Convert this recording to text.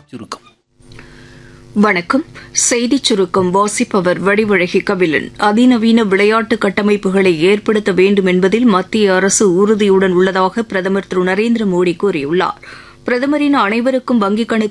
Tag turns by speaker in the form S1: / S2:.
S1: சுருக்கம்.
S2: வணக்கம். செய்திச் சுருக்கம் வாசிப்பவர் வடிவழகி கபிலன். அதிநவீன விளையாட்டு கட்டமைப்புகளை ஏற்படுத்த வேண்டும் என்பதில் மத்திய அரசு உறுதியுடன் உள்ளதாக பிரதமர் திரு நரேந்திர மோடி கூறியுள்ளார். பிரதமரின் அனைவருக்கும் வங்கிக் கணக்கு